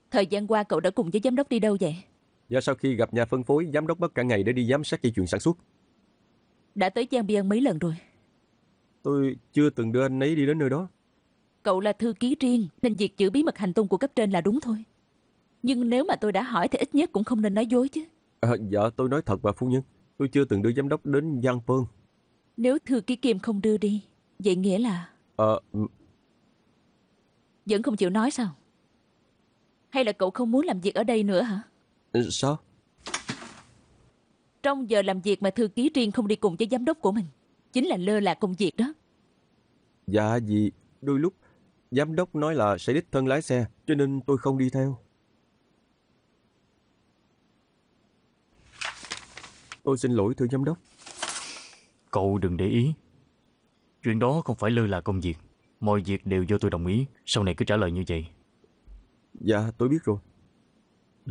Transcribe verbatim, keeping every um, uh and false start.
Thời gian qua cậu đã cùng với giám đốc đi đâu vậy? Và sau khi gặp nhà phân phối, giám đốc mất cả ngày để đi giám sát dây chuyền sản xuất. Đã tới Giang Biên mấy lần rồi? Tôi chưa từng đưa anh ấy đi đến nơi đó. Cậu là thư ký riêng nên việc giữ bí mật hành tung của cấp trên là đúng thôi. Nhưng nếu mà tôi đã hỏi thì ít nhất cũng không nên nói dối chứ. À, dạ tôi nói thật mà phu nhân. Tôi chưa từng đưa giám đốc đến Giang Pơn. Nếu thư ký Kim không đưa đi, vậy nghĩa là Ờ, vẫn không chịu nói sao? Hay là cậu không muốn làm việc ở đây nữa hả? sao? Trong giờ làm việc mà thư ký riêng không đi cùng với giám đốc của mình, chính là lơ là công việc đó. Dạ vì đôi lúc giám đốc nói là sẽ đích thân lái xe, cho nên tôi không đi theo. Tôi xin lỗi thưa giám đốc. Cậu đừng để ý. Chuyện đó không phải lơ là công việc. Mọi việc đều do tôi đồng ý. Sau này cứ trả lời như vậy. Dạ tôi biết rồi.